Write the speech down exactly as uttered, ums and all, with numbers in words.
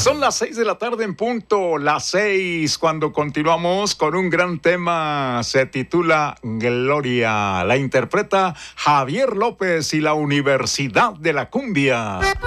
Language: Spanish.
Son las seis de la tarde en punto, las seis, cuando continuamos con un gran tema. Se titula Gloria. La interpreta Javier López y la Universidad de la Cumbia.